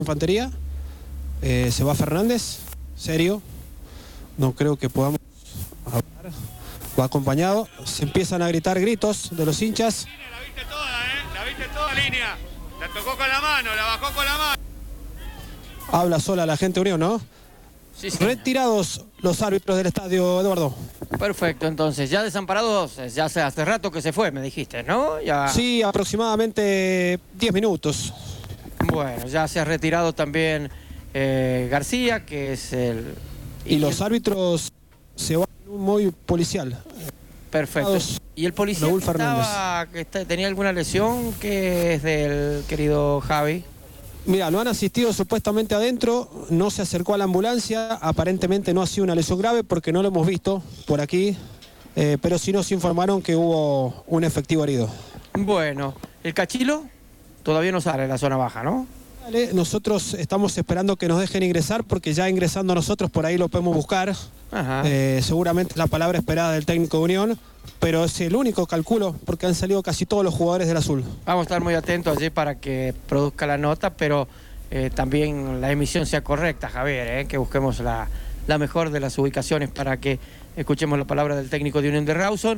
Infantería. Se va Fernández, serio. No creo que podamos hablar. Va acompañado. Se empiezan a gritar gritos de los hinchas. La viste toda, la viste toda, línea. La tocó con la mano, la bajó con la mano. Habla sola la gente de Unión, ¿no? Sí, sí. Retirados los árbitros del estadio, Eduardo. Perfecto, entonces, ya desamparados, ya hace rato que se fue, me dijiste, ¿no? Ya... Sí, aproximadamente 10 minutos. Bueno, ya se ha retirado también García, que es el... Y los árbitros se van en un móvil policial. Perfecto. ¿Y el policía tenía alguna lesión que es del querido Javi? Mira, lo han asistido supuestamente adentro, no se acercó a la ambulancia, aparentemente no ha sido una lesión grave porque no lo hemos visto por aquí, pero sí nos informaron que hubo un efectivo herido. Bueno, el Cachilo todavía no sale de la zona baja, ¿no? Vale, nosotros estamos esperando que nos dejen ingresar porque ya ingresando nosotros por ahí lo podemos buscar. Ajá. Seguramente es la palabra esperada del técnico de Unión, pero es el único, calculo, porque han salido casi todos los jugadores del azul. Vamos a estar muy atentos allí para que produzca la nota, pero también la emisión sea correcta, Javier, que busquemos la mejor de las ubicaciones para que escuchemos la palabra del técnico de Unión de Rawson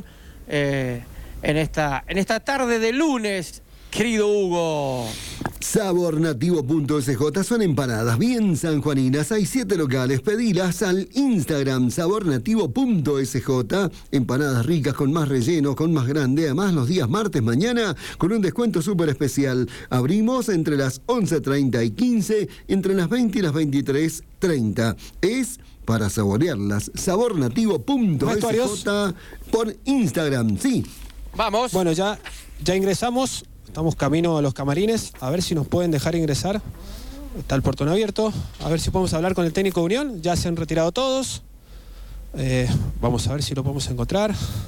en esta tarde de lunes, querido Hugo. Sabornativo.sj son empanadas bien sanjuaninas. Hay 7 locales. Pedilas al Instagram sabornativo.sj. Empanadas ricas con más relleno, con más grande. Además, los días martes mañana con un descuento súper especial. Abrimos entre las 11:30 y 15, entre las 20 y las 23:30. Es para saborearlas. Sabornativo.sj por Instagram. Sí. Vamos. Bueno, ya ingresamos. Estamos camino a los camarines, a ver si nos pueden dejar ingresar. Está el portón abierto, a ver si podemos hablar con el técnico de Unión. Ya se han retirado todos. Vamos a ver si lo podemos encontrar.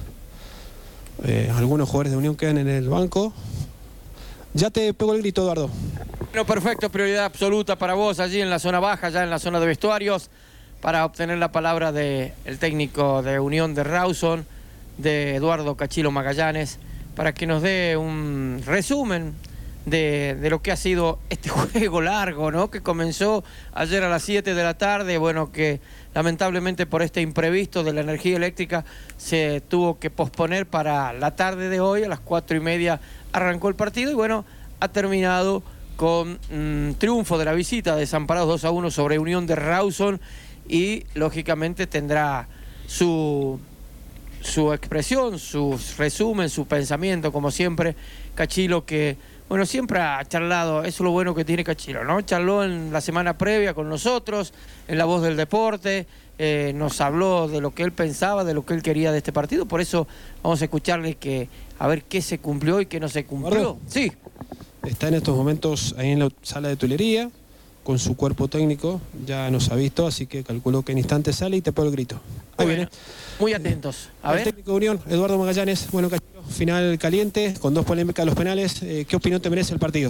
Algunos jugadores de Unión quedan en el banco. Ya te pegó el grito, Eduardo. Bueno, perfecto, prioridad absoluta para vos allí en la zona baja, ya en la zona de vestuarios, para obtener la palabra del técnico de Unión de Rawson, de Eduardo Cachilo Magallanes, para que nos dé un resumen de lo que ha sido este juego largo, ¿no? Que comenzó ayer a las 7 de la tarde, bueno, que lamentablemente por este imprevisto de la energía eléctrica se tuvo que posponer para la tarde de hoy. A las 4:30 arrancó el partido y bueno, ha terminado con triunfo de la visita de Desamparados 2-1 sobre Unión de Rawson y lógicamente tendrá su expresión, su resumen, su pensamiento, como siempre, Cachilo, que, bueno, siempre ha charlado, eso es lo bueno que tiene Cachilo, ¿no? Charló en la semana previa con nosotros, en La Voz del Deporte, nos habló de lo que él pensaba, de lo que él quería de este partido, por eso vamos a escucharle a ver qué se cumplió y qué no se cumplió. Sí. Está en estos momentos ahí en la sala de Tulería, con su cuerpo técnico, ya nos ha visto, así que calculó que en instante sale y te pone el grito. Ahí viene. Muy atentos. A ver. El técnico de Unión, Eduardo Magallanes. Bueno, Cachilo, final caliente, con 2 polémicas de los penales. ¿Qué opinión te merece el partido?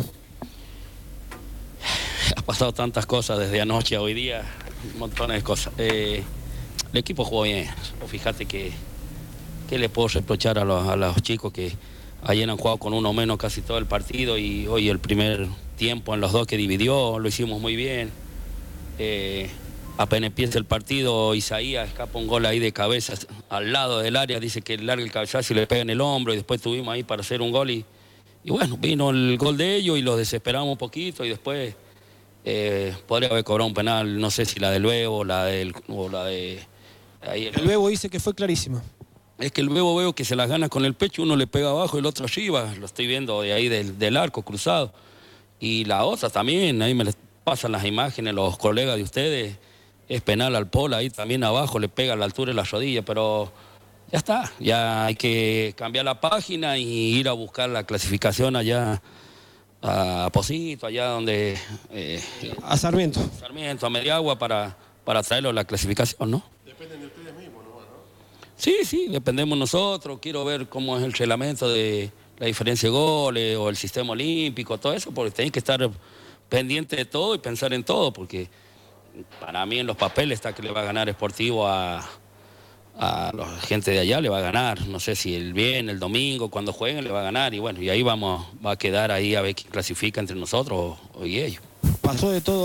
Ha pasado tantas cosas desde anoche a hoy día, montones de cosas. El equipo jugó bien. Fíjate que le puedo reprochar a los chicos que ayer han jugado con uno menos casi todo el partido y hoy el primer tiempo en los dos que dividió, lo hicimos muy bien. Apenas empieza el partido, Isaías escapa un gol ahí de cabeza al lado del área, dice que larga el cabezazo y le pega en el hombro y después tuvimos ahí para hacer un gol y bueno, vino el gol de ellos y los desesperamos un poquito y después podría haber cobrado un penal, no sé si la del Bebo o la de... Ahí el Bebo dice que fue clarísima. Es que el Bebo veo que se las gana con el pecho, uno le pega abajo y el otro arriba, lo estoy viendo de ahí del arco cruzado. Y la otra también, ahí me les pasan las imágenes los colegas de ustedes, es penal al Pola, ahí también abajo le pega a la altura de la rodilla, pero ya está, ya hay que cambiar la página y ir a buscar la clasificación allá a Pocito, allá donde... a Sarmiento. Sarmiento, a Mediagua, para traerlo a la clasificación, ¿no? Dependen de ustedes mismos, ¿no? Sí, dependemos nosotros, quiero ver cómo es el reglamento de la diferencia de goles o el sistema olímpico, todo eso, porque tenéis que estar pendiente de todo y pensar en todo, porque para mí en los papeles está que le va a ganar Sportivo a la gente de allá, le va a ganar, no sé si el domingo, cuando jueguen le va a ganar y bueno, y ahí va a quedar ahí a ver quién clasifica entre nosotros y ellos. pasó de todo